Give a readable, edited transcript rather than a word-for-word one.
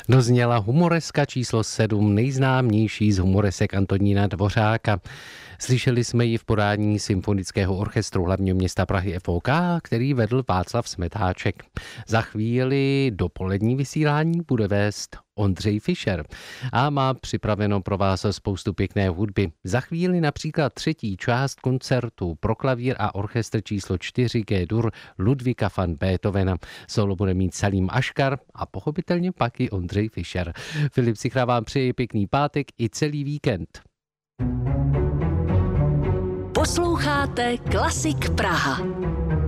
Dozněla humoreska číslo 7, nejznámější z humoresek Antonína Dvořáka. Slyšeli jsme ji v podání Symfonického orchestru hlavního města Prahy FOK, který vedl Václav Smetáček. Za chvíli dopolední vysílání bude vést Ondřej Fischer a má připraveno pro vás spoustu pěkné hudby. Za chvíli například třetí část koncertu pro klavír a orchestr číslo 4 G-dur Ludvíka van Beethovena. Solo bude mít Salím Aškar a pochopitelně pak i Ondřej Fischer. Filip Sichra vám přeje pěkný pátek i celý víkend. Posloucháte Klasik Praha.